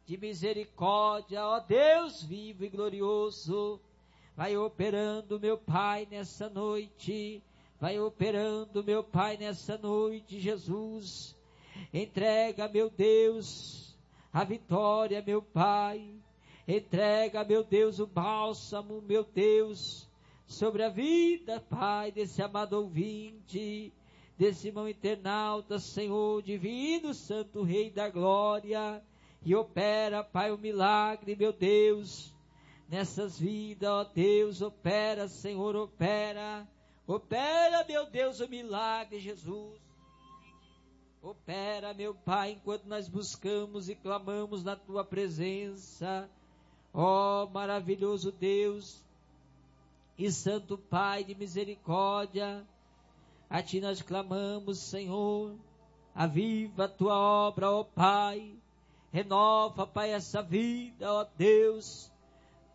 de misericórdia, ó Deus vivo e glorioso. Vai operando, meu Pai, nessa noite. Vai operando, meu Pai, nessa noite, Jesus. Entrega, meu Deus, a vitória, meu Pai. Entrega, meu Deus, o bálsamo, meu Deus, sobre a vida, Pai, desse amado ouvinte, desse irmão internauta, Senhor divino, Santo Rei da Glória. E opera, Pai, o milagre, meu Deus, nessas vidas, ó Deus, opera, Senhor, opera. Opera, meu Deus, o milagre, Jesus. Opera, meu Pai, enquanto nós buscamos e clamamos na Tua presença. Ó maravilhoso Deus e Santo Pai de misericórdia, a Ti nós clamamos, Senhor. Aviva a Tua obra, ó Pai. Renova, Pai, essa vida, ó Deus.